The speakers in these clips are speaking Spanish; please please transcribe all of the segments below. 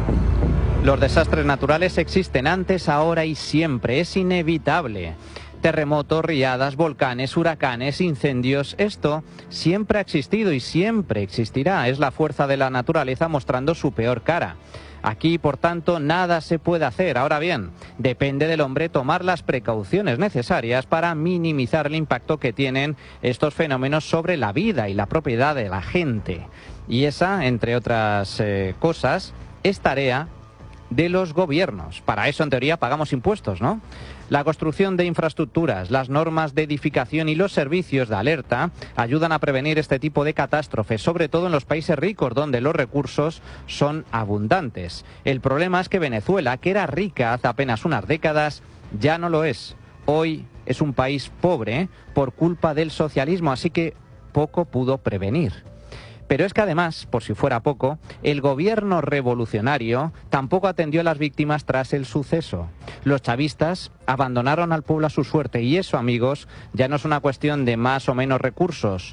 Los desastres naturales existen antes, ahora y siempre. Es inevitable. Terremotos, riadas, volcanes, huracanes, incendios. Esto siempre ha existido y siempre existirá. Es la fuerza de la naturaleza mostrando su peor cara. Aquí, por tanto, nada se puede hacer. Ahora bien, depende del hombre tomar las precauciones necesarias para minimizar el impacto que tienen estos fenómenos sobre la vida y la propiedad de la gente. Y esa, entre otras cosas, es tarea de los gobiernos. Para eso, en teoría, pagamos impuestos, ¿no? La construcción de infraestructuras, las normas de edificación y los servicios de alerta ayudan a prevenir este tipo de catástrofes, sobre todo en los países ricos, donde los recursos son abundantes. El problema es que Venezuela, que era rica hace apenas unas décadas, ya no lo es. Hoy es un país pobre por culpa del socialismo, así que poco pudo prevenir. Pero es que además, por si fuera poco, el gobierno revolucionario tampoco atendió a las víctimas tras el suceso. Los chavistas abandonaron al pueblo a su suerte y eso, amigos, ya no es una cuestión de más o menos recursos,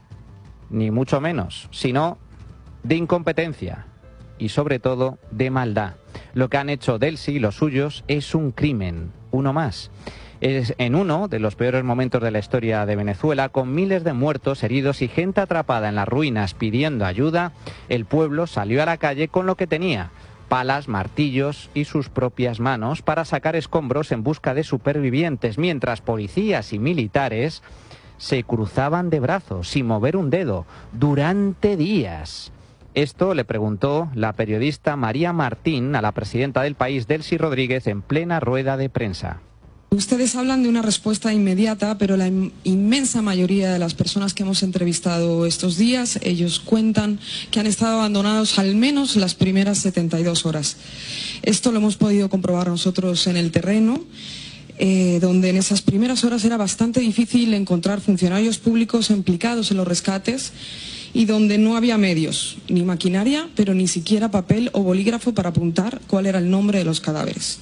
ni mucho menos, sino de incompetencia y sobre todo de maldad. Lo que han hecho Delcy y los suyos es un crimen, uno más. Es en uno de los peores momentos de la historia de Venezuela, con miles de muertos, heridos y gente atrapada en las ruinas pidiendo ayuda, el pueblo salió a la calle con lo que tenía: palas, martillos y sus propias manos para sacar escombros en busca de supervivientes, mientras policías y militares se cruzaban de brazos sin mover un dedo durante días. Esto le preguntó la periodista María Martín a la presidenta del país, Delcy Rodríguez, en plena rueda de prensa. Ustedes hablan de una respuesta inmediata, pero la inmensa mayoría de las personas que hemos entrevistado estos días, ellos cuentan que han estado abandonados al menos las primeras 72 horas. Esto lo hemos podido comprobar nosotros en el terreno, donde en esas primeras horas era bastante difícil encontrar funcionarios públicos implicados en los rescates y donde no había medios, ni maquinaria, pero ni siquiera papel o bolígrafo para apuntar cuál era el nombre de los cadáveres.